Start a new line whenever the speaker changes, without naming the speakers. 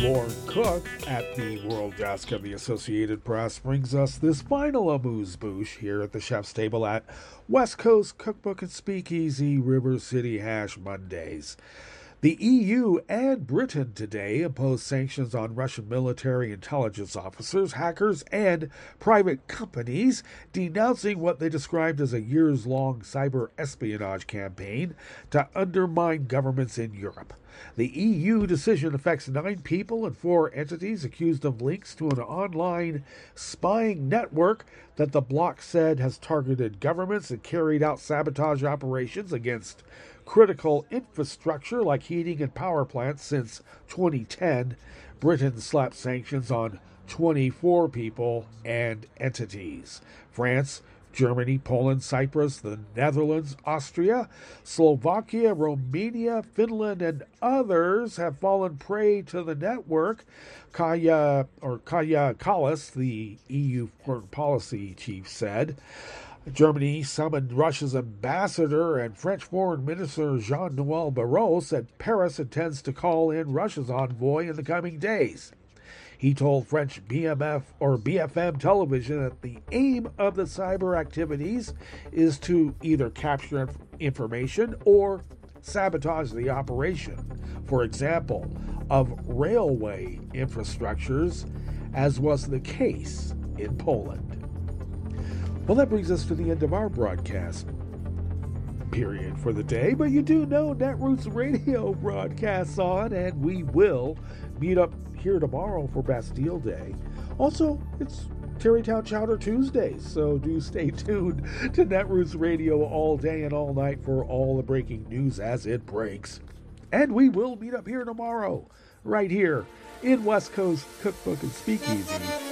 Lauren Cook at the World Desk of the Associated Press brings us this final amuse-bouche here at the Chef's Table at West Coast Cookbook and Speakeasy River City Hash Mondays. The EU and Britain today imposed sanctions on Russian military intelligence officers, hackers, and private companies, denouncing what they described as a years-long cyber espionage campaign to undermine governments in Europe. The EU decision affects 9 people and 4 entities accused of links to an online spying network that the bloc said has targeted governments and carried out sabotage operations against critical infrastructure like heating and power plants since 2010. Britain slapped sanctions on 24 people and entities. France, Germany, Poland, Cyprus, the Netherlands, Austria, Slovakia, Romania, Finland, and others have fallen prey to the network. Kaja Kallas, the EU foreign policy chief, said. Germany summoned Russia's ambassador, and French Foreign Minister Jean-Noel Barrot said Paris intends to call in Russia's envoy in the coming days. He told French BFM television that the aim of the cyber activities is to either capture information or sabotage the operation, for example, of railway infrastructures, as was the case in Poland. Well, that brings us to the end of our broadcast period for the day, but you do know Netroots Radio broadcasts on, and we will meet up here tomorrow for Bastille Day. Also, it's Terrytown Chowder Tuesdays, so do stay tuned to Netroots Radio all day and all night for all the breaking news as it breaks. And we will meet up here tomorrow, right here in West Coast Cookbook and Speakeasy